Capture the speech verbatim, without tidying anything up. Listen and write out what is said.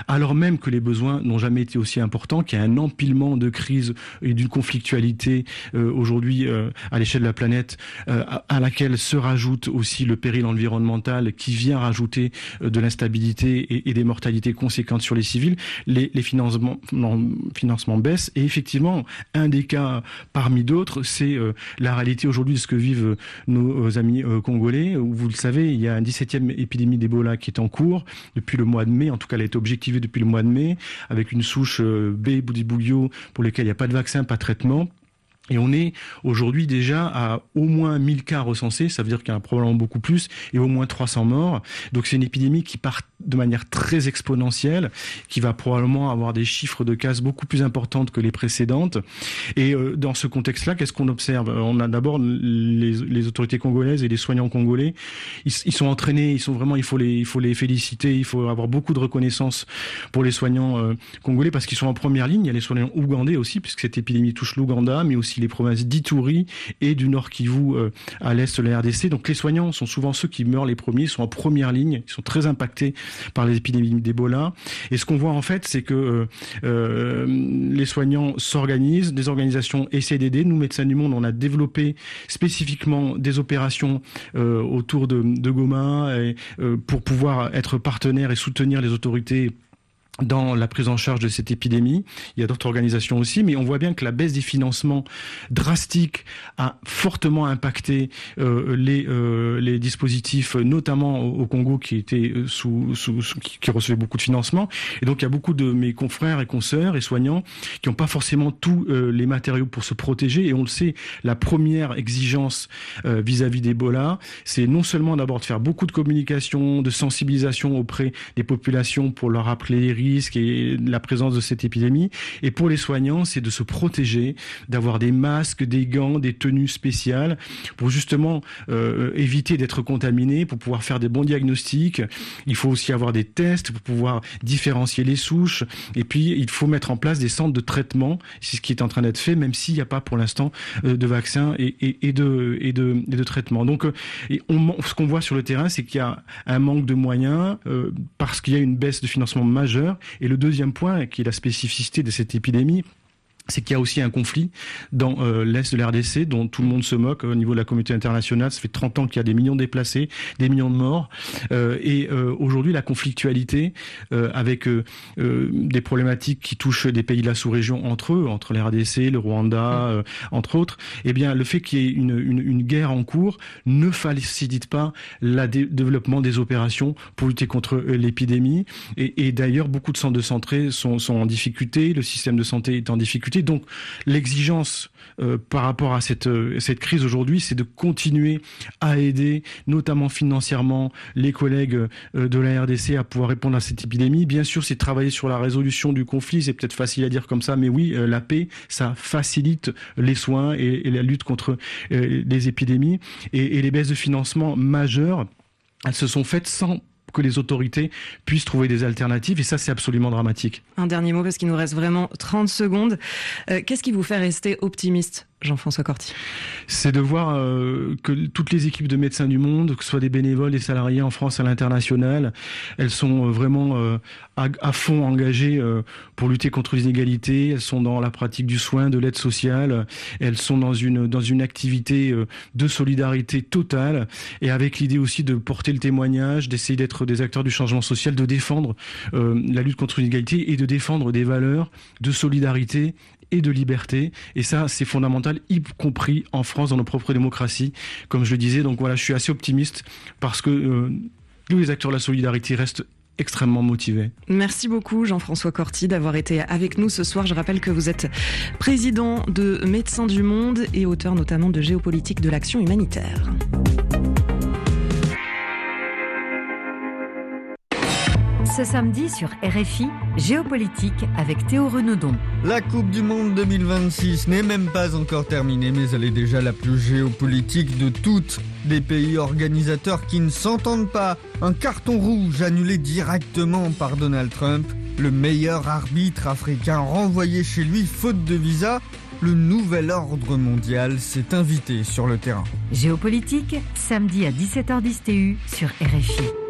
alors même que les besoins n'ont jamais été aussi importants, qu'il y a un empilement de crises et d'une conflictualité euh, aujourd'hui euh, à l'échelle de la planète, euh, à, à laquelle se rajoute aussi le péril environnemental qui vient rajouter euh, de l'instabilité et, et des mortalités conséquentes sur les civils. Les, les financements, non, financements baissent et effectivement, un des cas parmi d'autres, c'est euh, la réalité aujourd'hui de ce que vivent nos euh, amis euh, congolais. Où, vous le savez, il y a une dix-septième épidémie d'Ebola qui est en cours depuis le mois de mai. En tout cas, elle a été objectivée depuis le mois de mai avec une souche euh, B, Bundibugyo, pour lesquelles il n'y a pas de vaccin, pas de traitement. Et on est aujourd'hui déjà à au moins mille cas recensés, ça veut dire qu'il y en a probablement beaucoup plus, et au moins trois cents morts. Donc c'est une épidémie qui part de manière très exponentielle, qui va probablement avoir des chiffres de cas beaucoup plus importantes que les précédentes. Et euh, dans ce contexte-là, qu'est-ce qu'on observe ? On a d'abord les, les autorités congolaises et les soignants congolais. Ils, ils sont entraînés, ils sont vraiment, il faut les, il faut les féliciter, il faut avoir beaucoup de reconnaissance pour les soignants euh, congolais parce qu'ils sont en première ligne. Il y a les soignants ougandais aussi, puisque cette épidémie touche l'Ouganda, mais aussi les provinces d'Ituri et du Nord Kivu euh, à l'est de la R D C. Donc les soignants sont souvent ceux qui meurent les premiers, sont en première ligne, ils sont très impactés par les épidémies d'Ebola. Et ce qu'on voit en fait, c'est que euh, euh, les soignants s'organisent, des organisations essaient d'aider. Nous, Médecins du Monde, on a développé spécifiquement des opérations euh, autour de, de Goma et, euh, pour pouvoir être partenaires et soutenir les autorités dans la prise en charge de cette épidémie. Il y a d'autres organisations aussi, mais on voit bien que la baisse des financements drastiques a fortement impacté euh, les euh, les dispositifs, notamment au, au Congo, qui étaient sous, sous, sous qui, qui recevaient beaucoup de financement. Et donc il y a beaucoup de mes confrères et consoeurs et soignants qui n'ont pas forcément tous euh, les matériaux pour se protéger. Et on le sait, la première exigence euh, vis-à-vis d'Ebola, c'est non seulement d'abord de faire beaucoup de communication, de sensibilisation auprès des populations pour leur rappeler les risques et la présence de cette épidémie. Et pour les soignants, c'est de se protéger, d'avoir des masques, des gants, des tenues spéciales pour justement euh, éviter d'être contaminé, pour pouvoir faire des bons diagnostics. Il faut aussi avoir des tests pour pouvoir différencier les souches. Et puis, il faut mettre en place des centres de traitement. C'est ce qui est en train d'être fait, même s'il n'y a pas pour l'instant euh, de vaccins et, et, et, de, et, de, et de traitement. Donc, euh, et on, ce qu'on voit sur le terrain, c'est qu'il y a un manque de moyens euh, parce qu'il y a une baisse de financement majeure. Et le deuxième point, qui est la spécificité de cette épidémie, c'est qu'il y a aussi un conflit dans euh, l'Est de l'R D C dont tout le monde se moque au niveau de la communauté internationale. Ça fait trente ans qu'il y a des millions de déplacés, des millions de morts. Euh, et euh, aujourd'hui, la conflictualité euh, avec euh, euh, des problématiques qui touchent des pays de la sous-région entre eux, entre l'R D C, le Rwanda, euh, entre autres, eh bien, le fait qu'il y ait une, une, une guerre en cours ne facilite pas le dé- développement des opérations pour lutter contre euh, l'épidémie. Et, et d'ailleurs, beaucoup de centres de santé sont, sont en difficulté, le système de santé est en difficulté. Donc l'exigence euh, par rapport à cette, euh, cette crise aujourd'hui, c'est de continuer à aider, notamment financièrement, les collègues euh, de la R D C à pouvoir répondre à cette épidémie. Bien sûr, c'est de travailler sur la résolution du conflit, c'est peut-être facile à dire comme ça, mais oui, euh, la paix, ça facilite les soins et, et la lutte contre euh, les épidémies. Et, et les baisses de financement majeures, elles se sont faites sans que les autorités puissent trouver des alternatives, et ça, c'est absolument dramatique. Un dernier mot, parce qu'il nous reste vraiment trente secondes. Euh, qu'est-ce qui vous fait rester optimiste, Jean-François Corti ? C'est de voir euh, que toutes les équipes de Médecins du Monde, que ce soit des bénévoles, des salariés en France à l'international, elles sont vraiment euh, à, à fond engagées euh, pour lutter contre les inégalités. Elles sont dans la pratique du soin, de l'aide sociale. Elles sont dans une dans une activité euh, de solidarité totale, et avec l'idée aussi de porter le témoignage, d'essayer d'être des acteurs du changement social, de défendre euh, la lutte contre l'inégalité et de défendre des valeurs de solidarité et de liberté. Et ça, c'est fondamental, y compris en France, dans nos propres démocraties, comme je le disais. Donc voilà, je suis assez optimiste parce que euh, tous les acteurs de la solidarité restent extrêmement motivés. Merci beaucoup Jean-François Corti d'avoir été avec nous ce soir. Je rappelle que vous êtes président de Médecins du Monde et auteur notamment de Géopolitique de l'action humanitaire. Ce samedi sur R F I, Géopolitique avec Théo Renaudon. La Coupe du Monde deux mille vingt-six n'est même pas encore terminée, mais elle est déjà la plus géopolitique de toutes. Des pays organisateurs qui ne s'entendent pas. Un carton rouge annulé directement par Donald Trump. Le meilleur arbitre africain renvoyé chez lui faute de visa. Le nouvel ordre mondial s'est invité sur le terrain. Géopolitique, samedi à dix-sept heures dix T U sur R F I.